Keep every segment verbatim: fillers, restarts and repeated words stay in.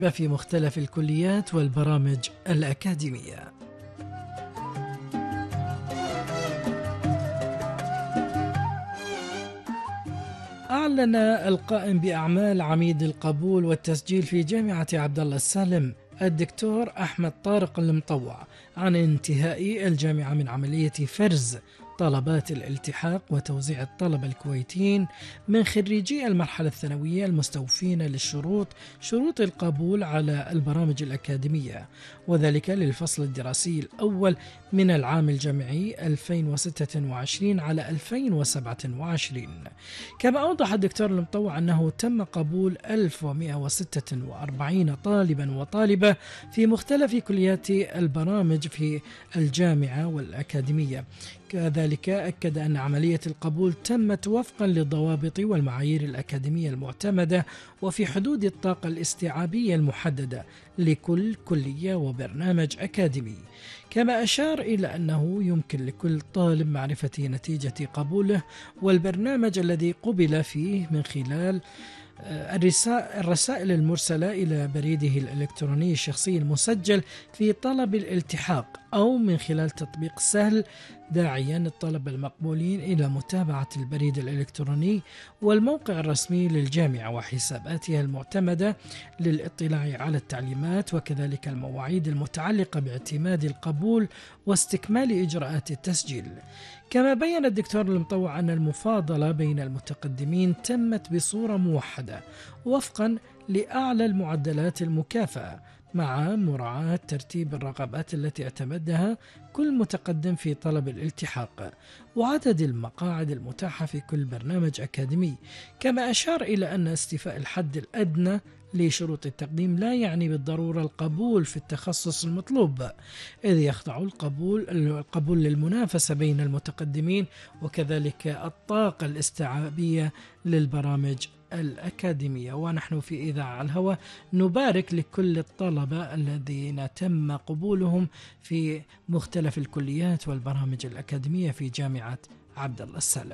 في مختلف الكليات والبرامج الأكاديمية. أعلن القائم بأعمال عميد القبول والتسجيل في جامعة عبد الله السالم الدكتور أحمد طارق المطوع عن انتهاء الجامعة من عملية فرز طلبات الالتحاق وتوزيع الطلبة الكويتيين من خريجي المرحلة الثانوية المستوفين للشروط شروط القبول على البرامج الأكاديمية، وذلك للفصل الدراسي الأول من العام الجامعي ألفين وستة وعشرين على ألفين وسبعة وعشرين. كما أوضح الدكتور المطوع أنه تم قبول ألف ومئة وستة وأربعين طالبا وطالبة في مختلف كليات البرامج في الجامعة والأكاديمية. كذلك أكد أن عملية القبول تمت وفقا للضوابط والمعايير الأكاديمية المعتمدة وفي حدود الطاقة الاستيعابية المحددة لكل كلية وبرنامج أكاديمي. كما أشار إلى أنه يمكن لكل طالب معرفة نتيجة قبوله والبرنامج الذي قبل فيه من خلال الرسائل المرسلة إلى بريده الإلكتروني الشخصي المسجل في طلب الالتحاق أو من خلال تطبيق سهل، داعيا الطلبة المقبولين إلى متابعة البريد الإلكتروني والموقع الرسمي للجامعة وحساباتها المعتمدة للاطلاع على التعليمات وكذلك المواعيد المتعلقة باعتماد القبول واستكمال إجراءات التسجيل. كما بيّن الدكتور المطوع أن المفاضلة بين المتقدمين تمت بصورة موحدة وفقا لأعلى المعدلات المكافأة مع مراعاة ترتيب الرغبات التي اعتمدها كل متقدم في طلب الالتحاق وعدد المقاعد المتاحة في كل برنامج أكاديمي. كما أشار إلى أن استيفاء الحد الأدنى لشروط التقديم لا يعني بالضرورة القبول في التخصص المطلوب، إذ يخضع القبول القبول للمنافسة بين المتقدمين وكذلك الطاقة الاستيعابية للبرامج الأكاديمية. ونحن في إذاعة الهوى نبارك لكل الطلبة الذين تم قبولهم في مختلف الكليات والبرامج الأكاديمية في جامعة عبد الله السالم.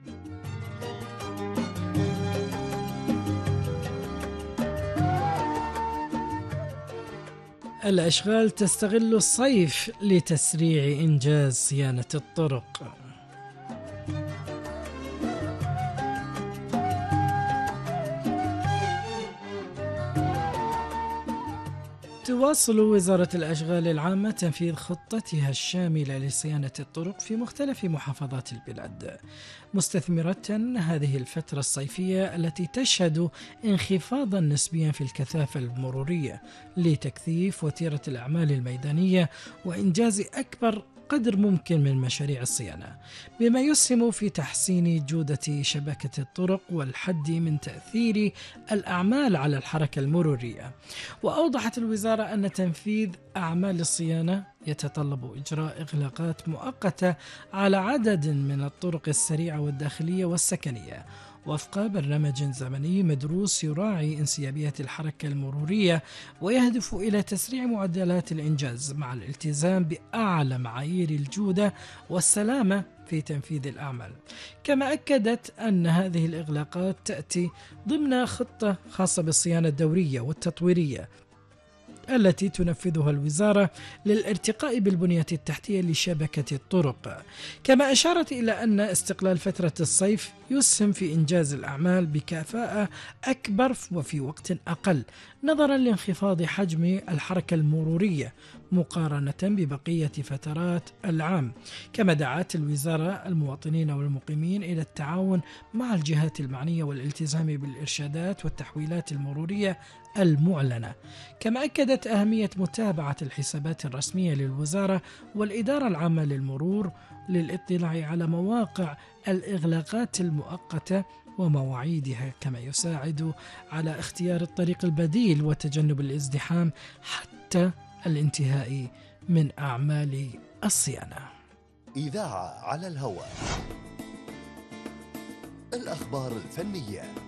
الأشغال تستغل الصيف لتسريع إنجاز صيانة الطرق. تواصل وزارة الأشغال العامة تنفيذ خطتها الشاملة لصيانة الطرق في مختلف محافظات البلاد، مستثمرة هذه الفترة الصيفية التي تشهد انخفاضا نسبيا في الكثافة المرورية لتكثيف وتيرة الأعمال الميدانية وإنجاز أكبر قدر ممكن من مشاريع الصيانة، بما يسهم في تحسين جودة شبكة الطرق والحد من تأثير الأعمال على الحركة المرورية. وأوضحت الوزارة أن تنفيذ أعمال الصيانة يتطلب إجراء إغلاقات مؤقتة على عدد من الطرق السريعة والداخلية والسكنية وفق برنامج زمني مدروس يراعي انسيابية الحركة المرورية ويهدف إلى تسريع معدلات الإنجاز مع الالتزام بأعلى معايير الجودة والسلامة في تنفيذ الأعمال. كما أكدت أن هذه الإغلاقات تأتي ضمن خطة خاصة بالصيانة الدورية والتطويرية التي تنفذها الوزارة للارتقاء بالبنية التحتية لشبكة الطرق. كما أشارت إلى أن استقلال فترة الصيف يسهم في إنجاز الأعمال بكفاءة أكبر وفي وقت أقل نظرا لانخفاض حجم الحركة المرورية مقارنة ببقية فترات العام. كما دعت الوزارة المواطنين والمقيمين إلى التعاون مع الجهات المعنية والالتزام بالإرشادات والتحويلات المرورية المعلنة. كما أكدت أهمية متابعة الحسابات الرسمية للوزارة والإدارة العامة للمرور للاطلاع على مواقع الإغلاقات المؤقتة ومواعيدها، كما يساعد على اختيار الطريق البديل وتجنب الازدحام حتى الانتهاء من أعمال الصيانة. إذاعة على الهواء، الأخبار الفنية.